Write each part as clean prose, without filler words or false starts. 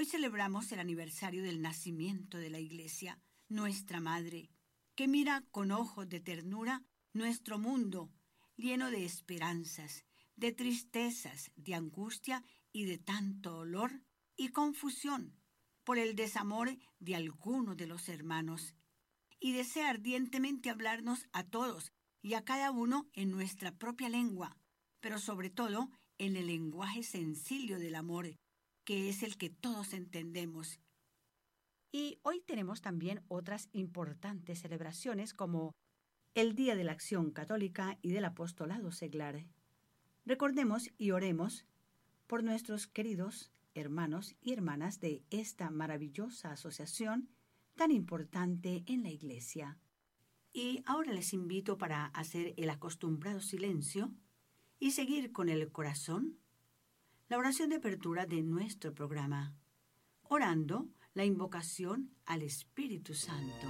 Hoy celebramos el aniversario del nacimiento de la Iglesia, nuestra Madre, que mira con ojos de ternura nuestro mundo, lleno de esperanzas, de tristezas, de angustia y de tanto dolor y confusión por el desamor de alguno de los hermanos, y desea ardientemente hablarnos a todos y a cada uno en nuestra propia lengua, pero sobre todo en el lenguaje sencillo del amor, que es el que todos entendemos. Y hoy tenemos también otras importantes celebraciones como el Día de la Acción Católica y del Apostolado Seglar. Recordemos y oremos por nuestros queridos hermanos y hermanas de esta maravillosa asociación tan importante en la Iglesia. Y ahora les invito para hacer el acostumbrado silencio y seguir con el corazón la oración de apertura de nuestro programa, orando la invocación al Espíritu Santo.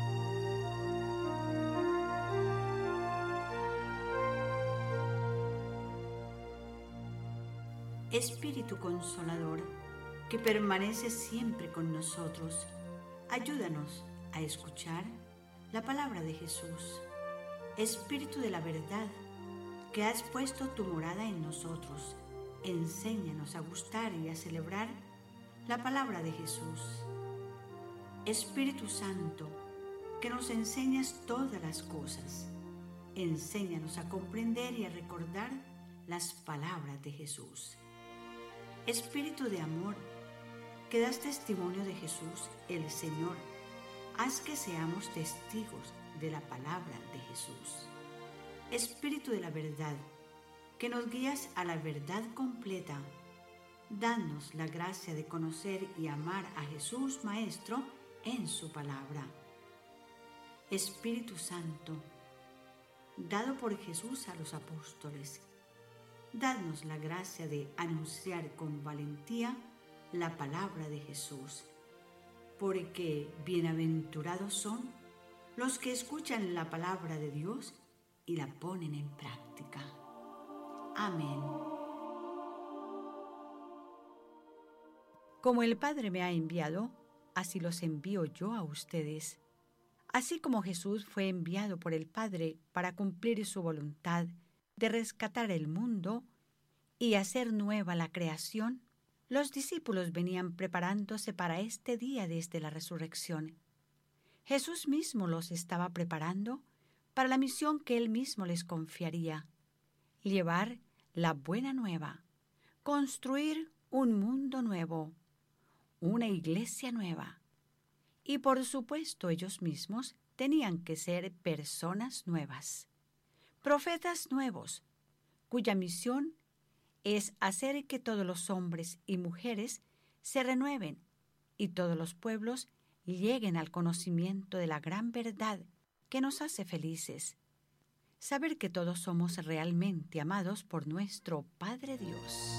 Espíritu Consolador, que permanece siempre con nosotros, ayúdanos a escuchar la palabra de Jesús. Espíritu de la verdad, que has puesto tu morada en nosotros, enséñanos a gustar y a celebrar la palabra de Jesús. Espíritu Santo, que nos enseñas todas las cosas, enséñanos a comprender y a recordar las palabras de Jesús. Espíritu de amor, que das testimonio de Jesús, el Señor, haz que seamos testigos de la palabra de Jesús. Espíritu de la verdad, que nos guías a la verdad completa, danos la gracia de conocer y amar a Jesús Maestro en su palabra. Espíritu Santo, dado por Jesús a los apóstoles, danos la gracia de anunciar con valentía la palabra de Jesús, porque bienaventurados son los que escuchan la palabra de Dios y la ponen en práctica. Amén. Como el Padre me ha enviado, así los envío yo a ustedes. Así como Jesús fue enviado por el Padre para cumplir su voluntad de rescatar el mundo y hacer nueva la creación, los discípulos venían preparándose para este día desde la resurrección. Jesús mismo los estaba preparando para la misión que Él mismo les confiaría: llevar la buena nueva, construir un mundo nuevo, una iglesia nueva. Y por supuesto ellos mismos tenían que ser personas nuevas, profetas nuevos, cuya misión es hacer que todos los hombres y mujeres se renueven y todos los pueblos lleguen al conocimiento de la gran verdad que nos hace felices: saber que todos somos realmente amados por nuestro Padre Dios.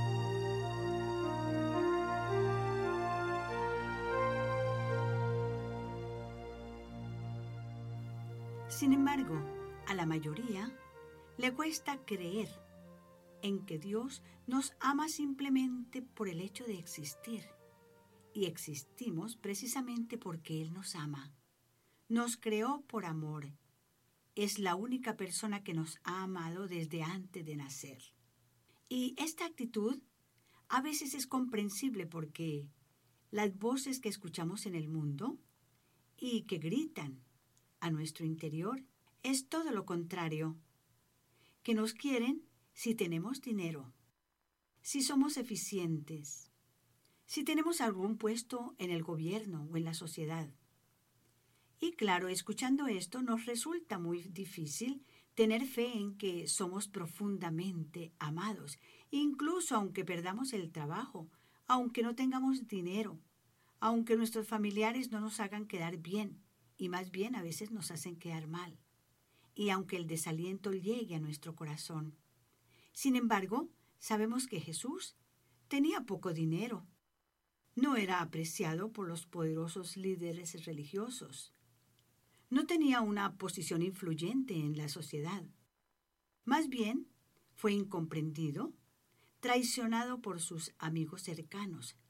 Sin embargo, a la mayoría le cuesta creer en que Dios nos ama simplemente por el hecho de existir. Y existimos precisamente porque Él nos ama. Nos creó por amor. Es la única persona que nos ha amado desde antes de nacer. Y esta actitud a veces es comprensible porque las voces que escuchamos en el mundo y que gritan a nuestro interior es todo lo contrario, que nos quieren si tenemos dinero, si somos eficientes, si tenemos algún puesto en el gobierno o en la sociedad. Y claro, escuchando esto nos resulta muy difícil tener fe en que somos profundamente amados, incluso aunque perdamos el trabajo, aunque no tengamos dinero, aunque nuestros familiares no nos hagan quedar bien, y más bien a veces nos hacen quedar mal, y aunque el desaliento llegue a nuestro corazón. Sin embargo, sabemos que Jesús tenía poco dinero. No era apreciado por los poderosos líderes religiosos. No tenía una posición influyente en la sociedad. Más bien, fue incomprendido, traicionado por sus amigos cercanos,